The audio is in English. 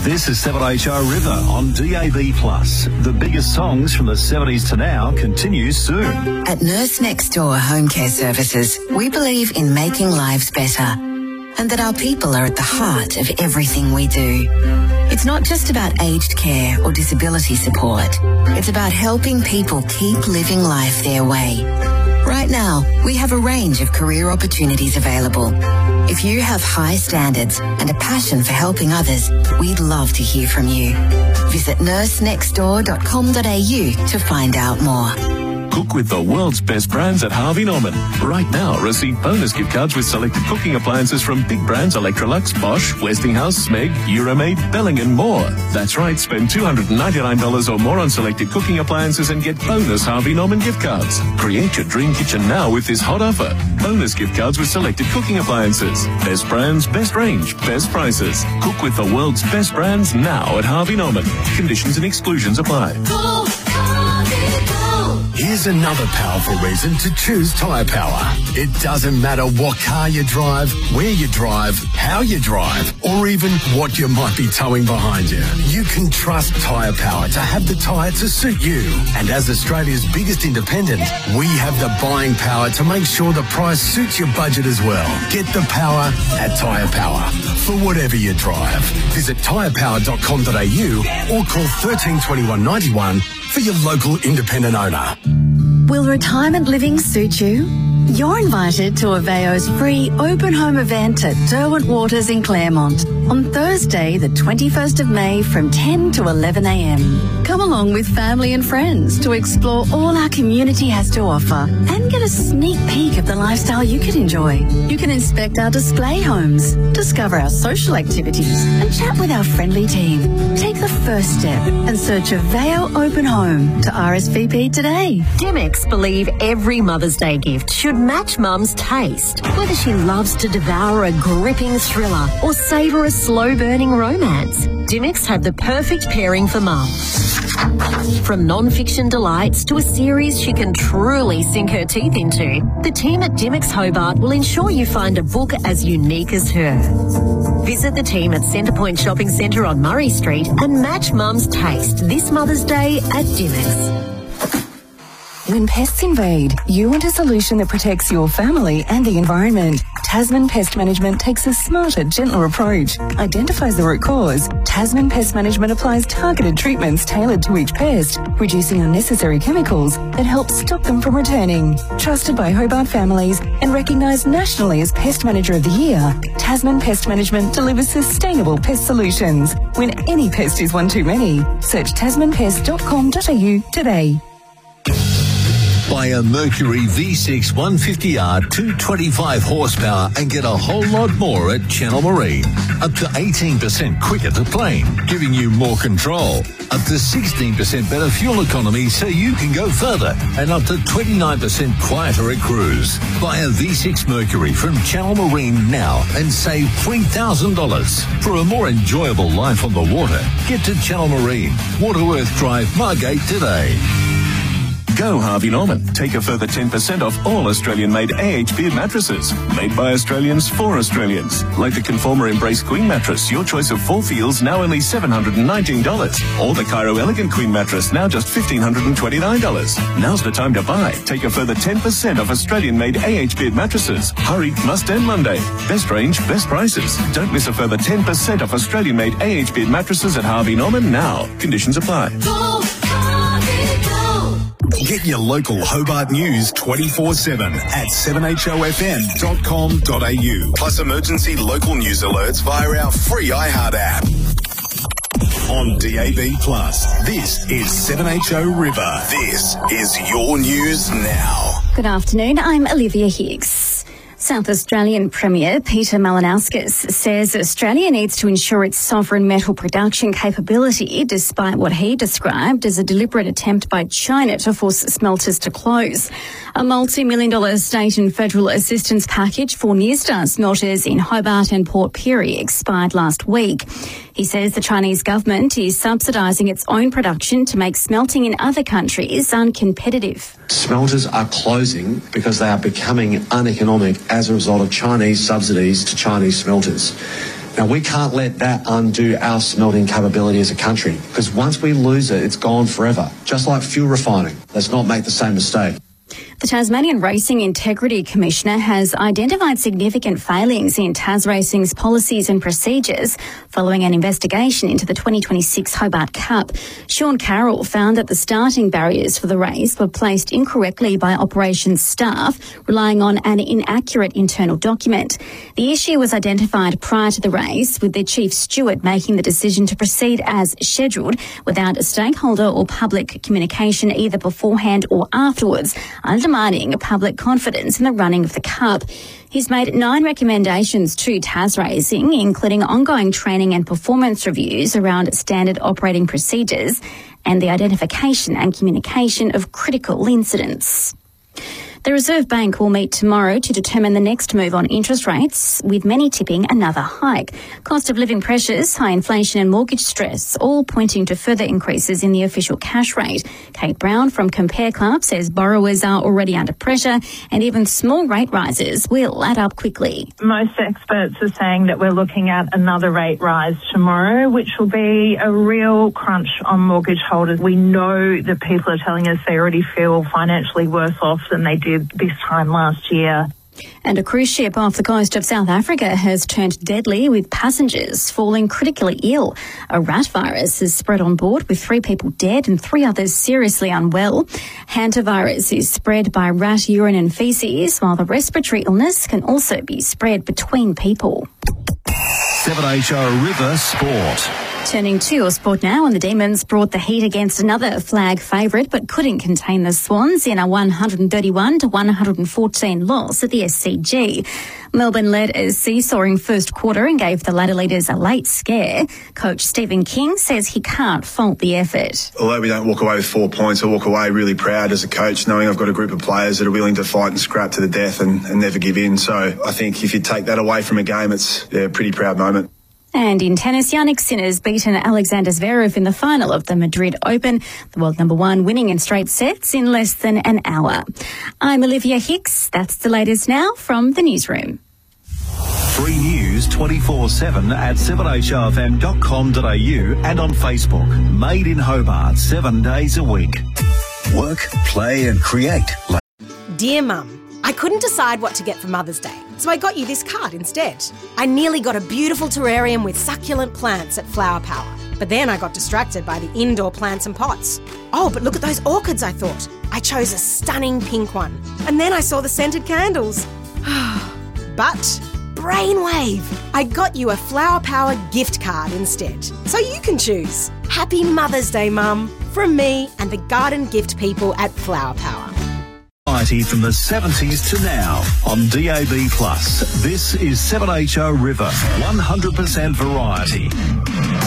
This is 7HR River on DAB+. The biggest songs from the 70s to now continues soon. At Nurse Next Door Home Care Services, we believe in making lives better and that our people are at the heart of everything we do. It's not just about aged care or disability support. It's about helping people keep living life their way. Right now, we have a range of career opportunities available. If you have high standards and a passion for helping others, we'd love to hear from you. Visit nursenextdoor.com.au to find out more. Cook with the world's best brands at Harvey Norman. Right now, receive bonus gift cards with selected cooking appliances from big brands Electrolux, Bosch, Westinghouse, Smeg, Euromaid, Belling and more. That's right, spend $299 or more on selected cooking appliances and get bonus Harvey Norman gift cards. Create your dream kitchen now with this hot offer. Bonus gift cards with selected cooking appliances. Best brands, best range, best prices. Cook with the world's best brands now at Harvey Norman. Conditions and exclusions apply. Here's another powerful reason to choose Tyre Power. It doesn't matter what car you drive, where you drive, how you drive, or even what you might be towing behind you. You can trust Tyre Power to have the tyre to suit you. And as Australia's biggest independent, we have the buying power to make sure the price suits your budget as well. Get the power at Tyre Power for whatever you drive. Visit tyrepower.com.au or call 13 21 91 for your local independent owner. Will retirement living suit you? You're invited to Aveo's free open home event at Derwent Waters in Claremont on Thursday, the 21st of May from 10 to 11 a.m. Come along with family and friends to explore all our community has to offer and get a sneak peek of the lifestyle you could enjoy. You can inspect our display homes, discover our social activities and chat with our friendly team. Take the first step and search Aveo Open Home to RSVP today. Dimex believe every Mother's Day gift should match Mum's taste. Whether she loves to devour a gripping thriller or savour a slow-burning romance, Dimex have the perfect pairing for Mum. From non-fiction delights to a series she can truly sink her teeth into, the team at Dimex Hobart will ensure you find a book as unique as her. Visit the team at Centrepoint Shopping Centre on Murray Street and match Mum's taste this Mother's Day at Dimex. When pests invade, you want a solution that protects your family and the environment. Tasman Pest Management takes a smarter, gentler approach, identifies the root cause. Tasman Pest Management applies targeted treatments tailored to each pest, reducing unnecessary chemicals that help stop them from returning. Trusted by Hobart families and recognised nationally as Pest Manager of the Year, Tasman Pest Management delivers sustainable pest solutions. When any pest is one too many, search tasmanpest.com.au today. Buy a Mercury V6 150R 225 horsepower and get a whole lot more at Channel Marine. Up to 18% quicker to plane, giving you more control. Up to 16% better fuel economy so you can go further. And up to 29% quieter at cruise. Buy a V6 Mercury from Channel Marine now and save $3,000. For a more enjoyable life on the water, get to Channel Marine, Waterworth Drive, Margate today. Go Harvey Norman. Take a further 10% off all Australian-made AH Beard mattresses. Made by Australians for Australians. Like the Conformer Embrace Queen mattress, your choice of 4 feels, now only $719. Or the Cairo Elegant Queen mattress, now just $1,529. Now's the time to buy. Take a further 10% off Australian-made AH Beard mattresses. Hurry, must end Monday. Best range, best prices. Don't miss a further 10% off Australian-made AH Beard mattresses at Harvey Norman now. Conditions apply. Get your local Hobart news 24/7 at 7HOFM.com.au. Plus emergency local news alerts via our free iHeart app. On DAB+, this is 7HO River. This is your news now. Good afternoon, I'm Olivia Hicks. South Australian Premier Peter Malinauskas says Australia needs to ensure its sovereign metal production capability, despite what he described as a deliberate attempt by China to force smelters to close. A multi-million-dollar state and federal assistance package for Nyrstar smelters in Hobart and Port Pirie expired last week. He says the Chinese government is subsidising its own production to make smelting in other countries uncompetitive. Smelters are closing because they are becoming uneconomic as a result of Chinese subsidies to Chinese smelters. Now, we can't let that undo our smelting capability as a country, because once we lose it, it's gone forever. Just like fuel refining. Let's not make the same mistake. The Tasmanian Racing Integrity Commissioner has identified significant failings in Tas Racing's policies and procedures following an investigation into the 2026 Hobart Cup. Sean Carroll found that the starting barriers for the race were placed incorrectly by operations staff, relying on an inaccurate internal document. The issue was identified prior to the race, with the chief steward making the decision to proceed as scheduled without a stakeholder or public communication either beforehand or afterwards, undermining public confidence in the running of the Cup. He's made 9 recommendations to Tas Racing, including ongoing training and performance reviews around standard operating procedures and the identification and communication of critical incidents. The Reserve Bank will meet tomorrow to determine the next move on interest rates, with many tipping another hike. Cost of living pressures, high inflation and mortgage stress, all pointing to further increases in the official cash rate. Kate Brown from Compare Club says borrowers are already under pressure and even small rate rises will add up quickly. Most experts are saying that we're looking at another rate rise tomorrow, which will be a real crunch on mortgage holders. We know that people are telling us they already feel financially worse off than they did this time last year. And a cruise ship off the coast of South Africa has turned deadly, with passengers falling critically ill. A rat virus has spread on board, with 3 people dead and 3 others seriously unwell. Hantavirus is spread by rat urine and faeces, while the respiratory illness can also be spread between people. 7HR River Sport. Turning to your sport now, and the Demons brought the heat against another flag favourite but couldn't contain the Swans in a 131-114 loss at the SCG. Melbourne led a seesawing first quarter and gave the ladder leaders a late scare. Coach Stephen King says he can't fault the effort. Although we don't walk away with 4 points, I walk away really proud as a coach, knowing I've got a group of players that are willing to fight and scrap to the death and never give in. So I think if you take that away from a game, it's a pretty proud moment. And in tennis, Yannick Sinner's beaten Alexander Zverev in the final of the Madrid Open, the world number 1 winning in straight sets in less than an hour. I'm Olivia Hicks. That's the latest now from the newsroom. Free news 24/7 at 7hrfm.com.au and on Facebook. Made in Hobart 7 days a week. Work, play and create. Dear Mum, I couldn't decide what to get for Mother's Day, so I got you this card instead. I nearly got a beautiful terrarium with succulent plants at Flower Power, but then I got distracted by the indoor plants and pots. Oh, but look at those orchids, I thought. I chose a stunning pink one, and then I saw the scented candles. But brainwave! I got you a Flower Power gift card instead, so you can choose. Happy Mother's Day, Mum, from me and the garden gift people at Flower Power. From the 70s to now on DAB+. This is 7HR River, 100% variety.